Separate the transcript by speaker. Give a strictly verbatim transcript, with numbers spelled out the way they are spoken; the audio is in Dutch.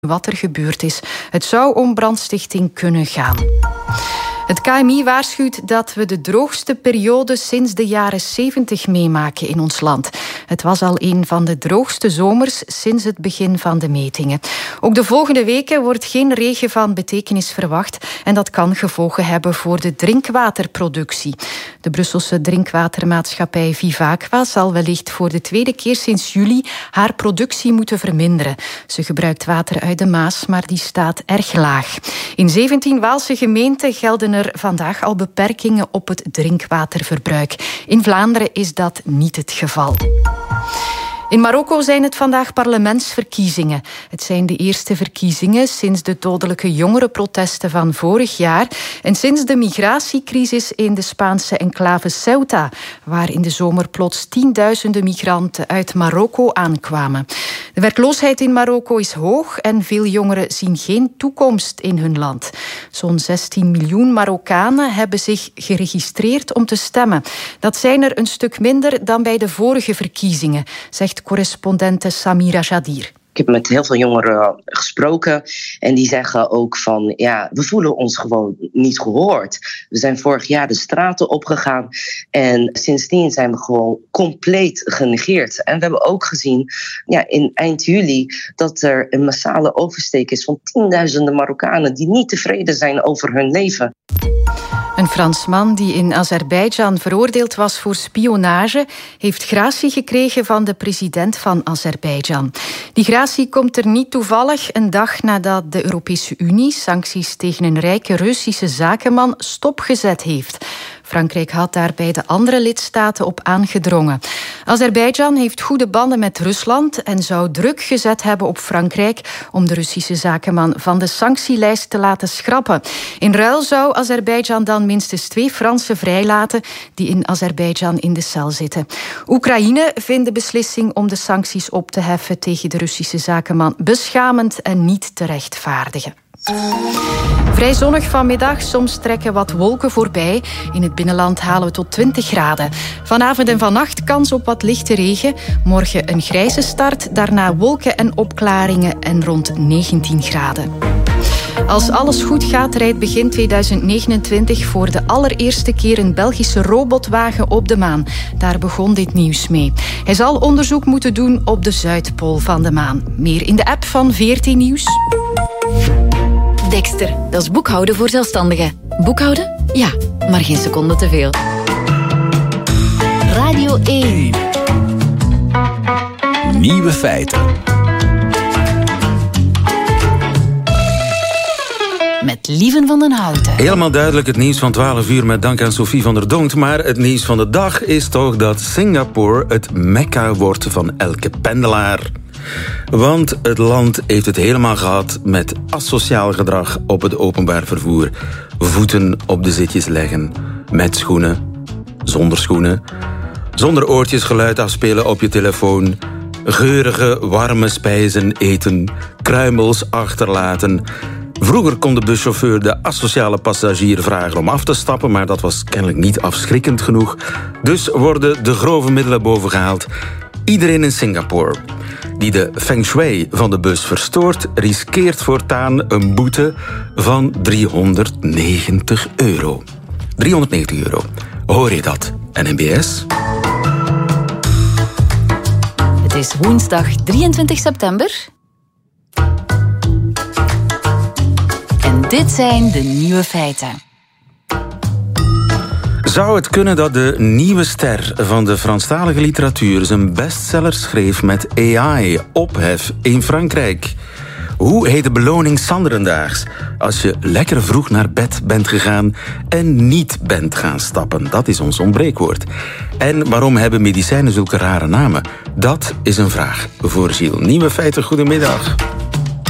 Speaker 1: wat er gebeurd is. Het zou om brandstichting kunnen gaan. Het K M I waarschuwt dat we de droogste periode sinds de jaren zeventig meemaken in ons land. Het was al een van de droogste zomers sinds het begin van de metingen. Ook de volgende weken wordt geen regen van betekenis verwacht en dat kan gevolgen hebben voor de drinkwaterproductie. De Brusselse drinkwatermaatschappij Vivaqua zal wellicht voor de tweede keer sinds juli haar productie moeten verminderen. Ze gebruikt water uit de Maas, maar die staat erg laag. In zeventien Waalse gemeenten gelden er vandaag al beperkingen op het drinkwaterverbruik. In Vlaanderen is dat niet het geval. In Marokko zijn het vandaag parlementsverkiezingen. Het zijn de eerste verkiezingen sinds de dodelijke jongerenprotesten van vorig jaar en sinds de migratiecrisis in de Spaanse enclave Ceuta, waar in de zomer plots tienduizenden migranten uit Marokko aankwamen. De werkloosheid in Marokko is hoog en veel jongeren zien geen toekomst in hun land. Zo'n zestien miljoen Marokkanen hebben zich geregistreerd om te stemmen. Dat zijn er een stuk minder dan bij de vorige verkiezingen, zegt correspondente Samira Jadir.
Speaker 2: Ik heb met heel veel jongeren gesproken en die zeggen ook van ja, we voelen ons gewoon niet gehoord. We zijn vorig jaar de straten opgegaan en sindsdien zijn we gewoon compleet genegeerd. En we hebben ook gezien ja, in eind juli dat er een massale oversteek is van tienduizenden Marokkanen die niet tevreden zijn over hun leven.
Speaker 1: Een Fransman die in Azerbeidzjan veroordeeld was voor spionage heeft gratie gekregen van de president van Azerbeidzjan. Die gratie komt er niet toevallig een dag nadat de Europese Unie sancties tegen een rijke Russische zakenman stopgezet heeft. Frankrijk had daar bij de andere lidstaten op aangedrongen. Azerbeidzjan heeft goede banden met Rusland en zou druk gezet hebben op Frankrijk om de Russische zakenman van de sanctielijst te laten schrappen. In ruil zou Azerbeidzjan dan minstens twee Fransen vrijlaten die in Azerbeidzjan in de cel zitten. Oekraïne vindt de beslissing om de sancties op te heffen tegen de Russische zakenman beschamend en niet te rechtvaardigen. Vrij zonnig vanmiddag, soms trekken wat wolken voorbij. In het binnenland halen we tot twintig graden. Vanavond en vannacht kans op wat lichte regen. Morgen een grijze start, daarna wolken en opklaringen en rond negentien graden. Als alles goed gaat, rijdt begin tweeduizend negenentwintig voor de allereerste keer een Belgische robotwagen op de maan. Daar begon dit nieuws mee. Hij zal onderzoek moeten doen op de Zuidpool van de maan. Meer in de app van veertien Nieuws.
Speaker 3: Dexter, dat is boekhouden voor zelfstandigen. Boekhouden? Ja, maar geen seconde te veel. Radio één.
Speaker 4: Nieuwe feiten.
Speaker 3: Met Lieven van den Houten.
Speaker 5: Helemaal duidelijk het nieuws van twaalf uur met dank aan Sophie van der Donkt. Maar het nieuws van de dag is toch dat Singapore het mekka wordt van elke pendelaar. Want het land heeft het helemaal gehad met asociaal gedrag op het openbaar vervoer. Voeten op de zitjes leggen, met schoenen, zonder schoenen. Zonder oortjes geluid afspelen op je telefoon. Geurige, warme spijzen eten, kruimels achterlaten. Vroeger kon de buschauffeur de asociale passagier vragen om af te stappen, maar dat was kennelijk niet afschrikkend genoeg. Dus worden de grove middelen bovengehaald. Iedereen in Singapore die de feng shui van de bus verstoort, riskeert voortaan een boete van driehonderdnegentig euro. driehonderdnegentig euro. Hoor je dat, N M B S?
Speaker 3: Het is woensdag drieëntwintig september. En dit zijn de nieuwe feiten.
Speaker 5: Zou het kunnen dat de nieuwe ster van de Franstalige literatuur zijn bestseller schreef met A I, ophef in Frankrijk? Hoe heet de beloning Sanderendaags als je lekker vroeg naar bed bent gegaan en niet bent gaan stappen? Dat is ons ontbreekwoord. En waarom hebben medicijnen zulke rare namen? Dat is een vraag voor Gilles. Nieuwe feiten, goedemiddag.